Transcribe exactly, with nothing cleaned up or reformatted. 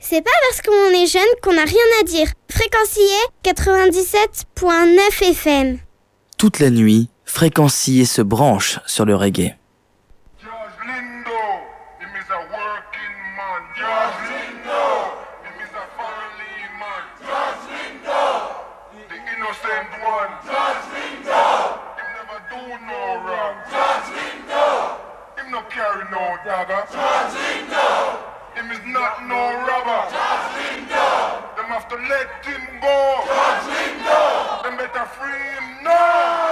C'est pas parce qu'on est jeune qu'on n'a rien à dire. Fréquencier quatre-vingt-dix-sept point neuf F M. Toute la nuit, Fréquencier se branche sur le reggae. Carry no dagger. George Lindo. Him is not no robber. George Lindo. Them have to let him go. George Lindo. Them better free him now.